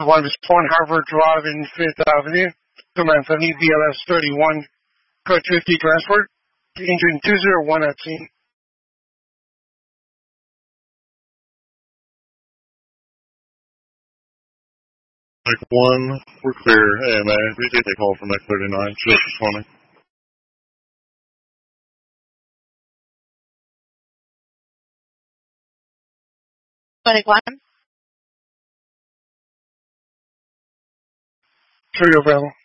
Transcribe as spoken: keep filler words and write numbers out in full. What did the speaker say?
one is Point Harvard Drive in Fifth Avenue, command seventy B L S thirty-one, code fifty transport, engine two zero one at scene. Mike one, we're clear. A M A, we take a call from Mike thirty-nine, just twenty. twenty-one. Trio Bell.